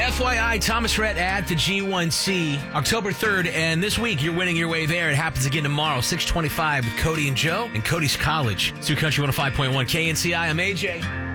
FYI, Thomas Rhett at the G1C, October 3rd, and this week you're winning your way there. It happens again tomorrow, 6:25 with Cody and Joe and Cody's College. Sioux Country 105.1 KNCI. I'm AJ.